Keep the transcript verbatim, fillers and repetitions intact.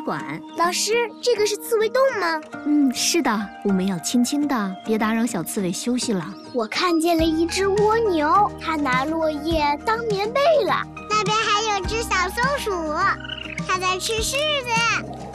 馆。 老师，这个是刺猬洞吗？ 嗯，是的，我们要轻轻的，别打扰小刺猬休息了。 我看见了一只蜗牛，它拿落叶当棉被了。 那边还有只小松鼠，它在吃柿子。